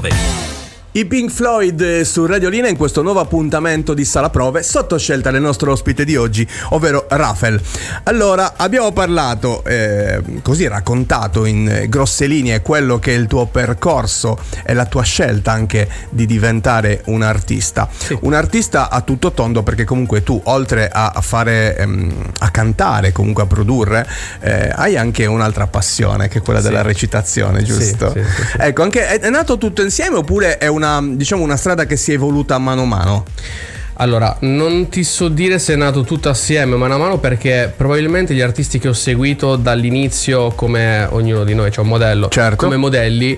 Prove. I Pink Floyd su Radiolina in questo nuovo appuntamento di Sala Prove sotto scelta del nostro ospite di oggi, ovvero Rafael. Allora, abbiamo parlato, così raccontato in grosse linee quello che è il tuo percorso e la tua scelta anche di diventare un artista. Sì. Un artista a tutto tondo, perché comunque tu, oltre a fare, a cantare, comunque a produrre, hai anche un'altra passione che è quella della recitazione, giusto? Sì. Ecco, anche è nato tutto insieme oppure è una strada che si è evoluta mano a mano? Allora, non ti so dire se è nato tutto assieme mano a mano, perché probabilmente gli artisti che ho seguito dall'inizio, come ognuno di noi c'è un modello, certo, come modelli,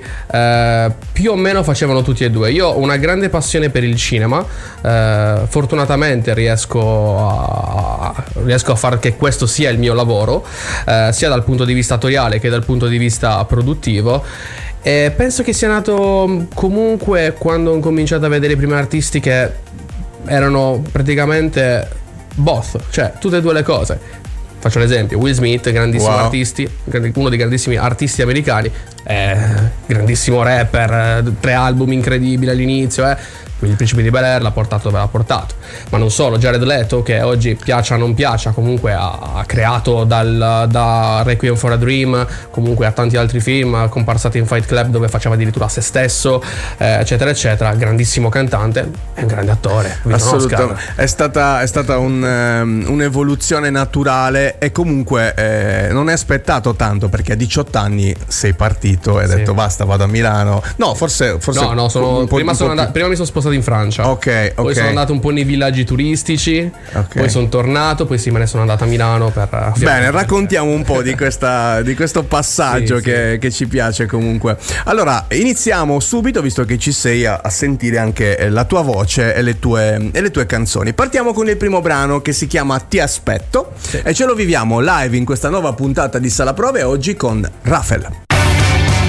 più o meno facevano tutti e due. Io ho una grande passione per il cinema, fortunatamente riesco a far che questo sia il mio lavoro, sia dal punto di vista attoriale che dal punto di vista produttivo. E penso che sia nato comunque quando ho cominciato a vedere i primi artisti che erano praticamente both, cioè tutte e due le cose. Faccio l'esempio: Will Smith, grandissimo artisti, uno dei grandissimi artisti americani, grandissimo rapper, 3 album incredibili all'inizio, quindi il Principe di Bel-Air l'ha portato dove l'ha portato. Ma non solo, Jared Leto, che oggi piaccia o non piaccia, comunque ha creato da Requiem for a Dream, comunque a tanti altri film, comparsati in Fight Club dove faceva addirittura se stesso, eccetera eccetera. Grandissimo cantante e un grande attore. Assolutamente, è stata un'evoluzione naturale e comunque non è aspettato tanto, perché a 18 anni sei partito e hai detto basta, vado a Milano. No, forse no, prima mi sono spostato in Francia. Ok. Poi sono andato un po' nei villaggi turistici, poi sono tornato, poi me ne sono andato a Milano per... Bene, raccontiamo un po' di questo passaggio che ci piace comunque. Allora, iniziamo subito, visto che ci sei, a sentire anche la tua voce e le tue canzoni. Partiamo con il primo brano, che si chiama Ti aspetto, e ce lo viviamo live in questa nuova puntata di Sala Prove, oggi con Rafael.